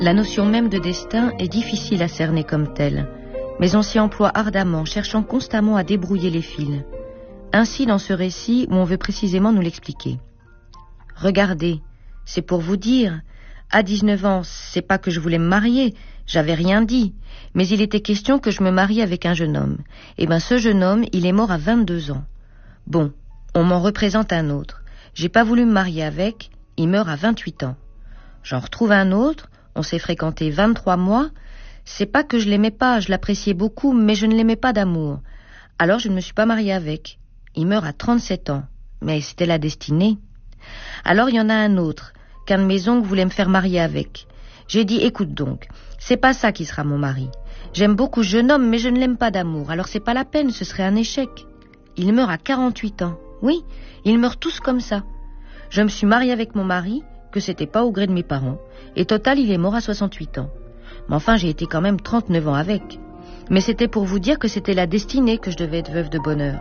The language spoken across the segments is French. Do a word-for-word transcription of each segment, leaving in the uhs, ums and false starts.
La notion même de destin est difficile à cerner comme telle, mais on s'y emploie ardemment, cherchant constamment à débrouiller les fils. Ainsi dans ce récit où on veut précisément nous l'expliquer. Regardez, c'est pour vous dire, à dix-neuf ans, c'est pas que je voulais me marier, j'avais rien dit, mais il était question que je me marie avec un jeune homme. Et ben ce jeune homme, il est mort à vingt-deux ans. Bon, on m'en représente un autre. J'ai pas voulu me marier avec, il meurt à vingt-huit ans. J'en retrouve un autre, on s'est fréquenté vingt-trois mois. C'est pas que je l'aimais pas, je l'appréciais beaucoup, mais je ne l'aimais pas d'amour. Alors je ne me suis pas mariée avec. Il meurt à trente-sept ans. Mais c'était la destinée. Alors il y en a un autre, qu'un de mes oncles voulait me faire marier avec. J'ai dit, écoute donc, c'est pas ça qui sera mon mari. J'aime beaucoup ce jeune homme, mais je ne l'aime pas d'amour, alors c'est pas la peine, ce serait un échec. Il meurt à quarante-huit ans. Oui, ils meurent tous comme ça. Je me suis mariée avec mon mari, que c'était pas au gré de mes parents, et total, il est mort à soixante-huit ans. Mais enfin, j'ai été quand même trente-neuf ans avec. Mais c'était pour vous dire que c'était la destinée que je devais être veuve de bonheur.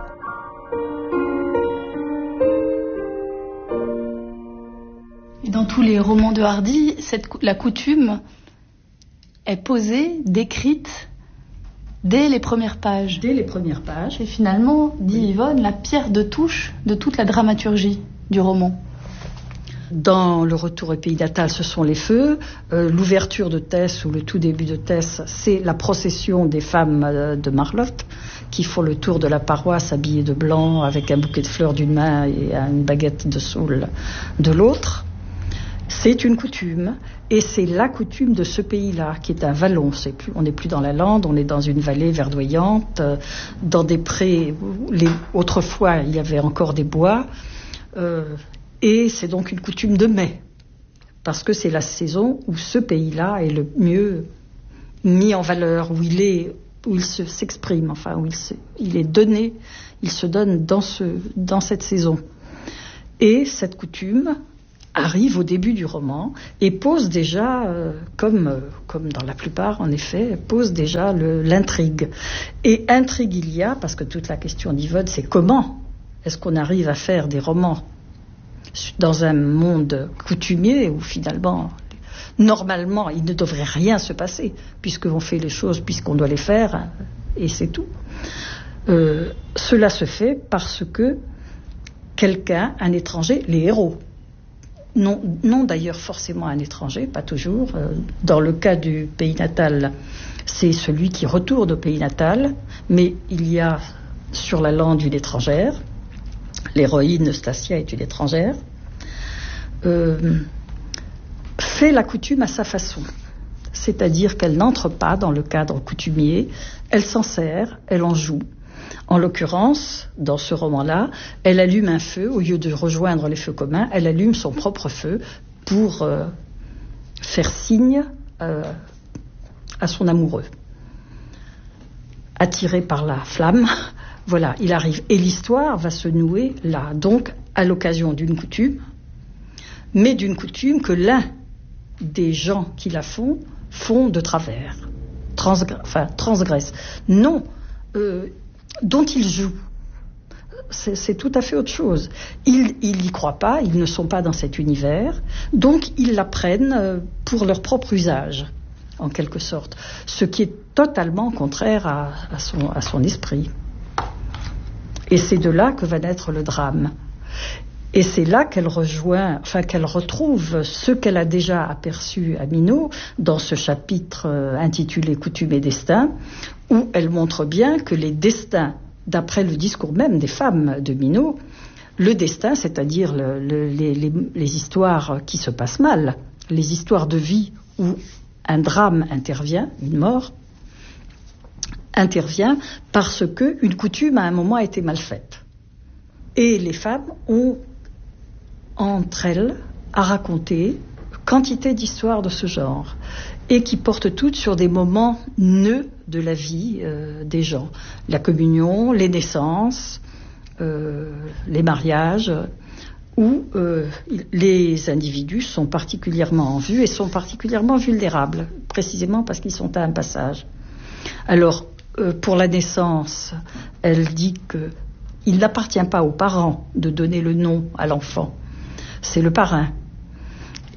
Et dans tous les romans de Hardy, cette, la coutume est posée, décrite dès les premières pages. Dès les premières pages. Et finalement, dit oui. Yvonne, la pierre de touche de toute la dramaturgie du roman. Dans Le Retour au pays natal, ce sont les feux. Euh, l'ouverture de Tess, ou le tout début de Tess, c'est la procession des femmes euh, de Marlotte, qui font le tour de la paroisse habillées de blanc, avec un bouquet de fleurs d'une main et une baguette de saule de l'autre. C'est une coutume, et c'est la coutume de ce pays-là, qui est un vallon. C'est plus, on n'est plus dans la lande, on est dans une vallée verdoyante, euh, dans des prés. Les, autrefois, il y avait encore des bois, euh, et c'est donc une coutume de mai, parce que c'est la saison où ce pays-là est le mieux mis en valeur, où il est, où il se, s'exprime, enfin, où il, se, il est donné, il se donne dans, ce, dans cette saison. Et cette coutume arrive au début du roman et pose déjà, euh, comme, euh, comme dans la plupart en effet, pose déjà le, l'intrigue. Et intrigue il y a, parce que toute la question d'Yvonne, c'est comment est-ce qu'on arrive à faire des romans dans un monde coutumier où finalement, normalement, il ne devrait rien se passer, puisqu'on fait les choses, puisqu'on doit les faire, et c'est tout. Euh, cela se fait parce que quelqu'un, un étranger, les héros, Non, non d'ailleurs forcément un étranger, pas toujours. Euh, dans le cas du pays natal, c'est celui qui retourne au pays natal, mais il y a sur la lande une étrangère. L'héroïne Stasia est une étrangère. Euh, fait la coutume à sa façon, c'est-à-dire qu'elle n'entre pas dans le cadre coutumier, elle s'en sert, elle en joue. En l'occurrence, dans ce roman-là, elle allume un feu, au lieu de rejoindre les feux communs, elle allume son propre feu pour euh, faire signe euh, à son amoureux. Attiré par la flamme, voilà, il arrive. Et l'histoire va se nouer là, donc à l'occasion d'une coutume, mais d'une coutume que l'un des gens qui la font, font de travers, transgresse, enfin transgresse. Non, euh, dont ils jouent. C'est, c'est tout à fait autre chose. Ils n'y croient pas, ils ne sont pas dans cet univers, donc ils l'apprennent pour leur propre usage, en quelque sorte. Ce qui est totalement contraire à, à, son, à son esprit. Et c'est de là que va naître le drame. Et c'est là qu'elle rejoint, enfin qu'elle retrouve ce qu'elle a déjà aperçu à Minot dans ce chapitre euh, intitulé Coutume et destin, où elle montre bien que les destins, d'après le discours même des femmes de Minot, le destin, c'est-à-dire le, le, les, les, les histoires qui se passent mal, les histoires de vie où un drame intervient, une mort, intervient parce qu'une coutume à un moment a été mal faite. Et les femmes ont entre elles à raconter quantité d'histoires de ce genre et qui portent toutes sur des moments nœuds de la vie euh, des gens. La communion, les naissances, euh, les mariages, où euh, les individus sont particulièrement en vue et sont particulièrement vulnérables, précisément parce qu'ils sont à un passage. Alors, euh, pour la naissance, elle dit qu'il n'appartient pas aux parents de donner le nom à l'enfant. C'est le parrain.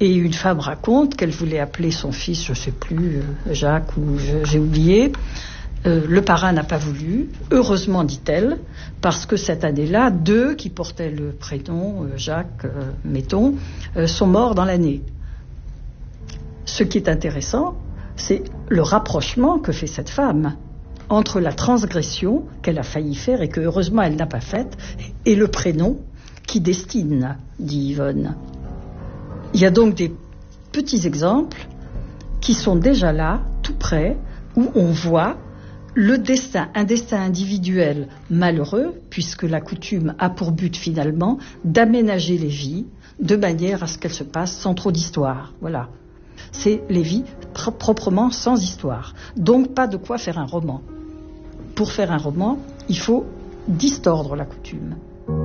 Et une femme raconte qu'elle voulait appeler son fils, je ne sais plus, euh, Jacques ou je, j'ai oublié. Euh, le parrain n'a pas voulu. Heureusement, dit-elle, parce que cette année-là, deux qui portaient le prénom euh, Jacques, euh, mettons, euh, sont morts dans l'année. Ce qui est intéressant, c'est le rapprochement que fait cette femme entre la transgression qu'elle a failli faire et que heureusement elle n'a pas faite, et le prénom qui destine, dit Yvonne. Il y a donc des petits exemples qui sont déjà là, tout près, où on voit le destin, un destin individuel malheureux, puisque la coutume a pour but finalement d'aménager les vies de manière à ce qu'elles se passent sans trop d'histoire. Voilà. C'est les vies pr- proprement sans histoire. Donc pas de quoi faire un roman. Pour faire un roman, il faut distordre la coutume.